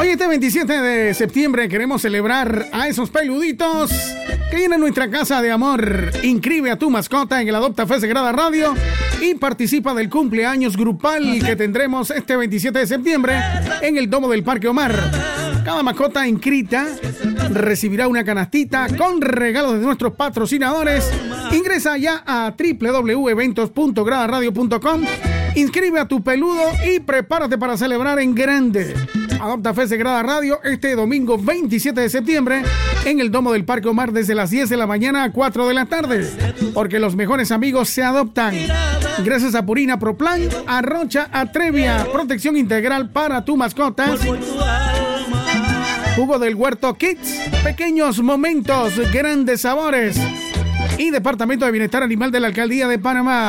Hoy, este 27 de septiembre, queremos celebrar a esos peluditos que llenan nuestra casa de amor. Inscribe a tu mascota en el Adopta Fe Sagrada Radio y participa del cumpleaños grupal que tendremos este 27 de septiembre en el Domo del Parque Omar. Cada mascota inscrita recibirá una canastita con regalos de nuestros patrocinadores. Ingresa ya a www.eventos.gradaradio.com. Inscribe a tu peludo y prepárate para celebrar en grande. Adopta Fe Sagrada Radio este domingo 27 de septiembre en el Domo del Parque Omar desde las 10 de la mañana a 4 de la tarde. Porque los mejores amigos se adoptan. Gracias a Purina Pro Plan, a Rocha Atrevia, protección integral para tu mascota. Jugo del Huerto Kids, pequeños momentos, grandes sabores. Y Departamento de Bienestar Animal de la Alcaldía de Panamá.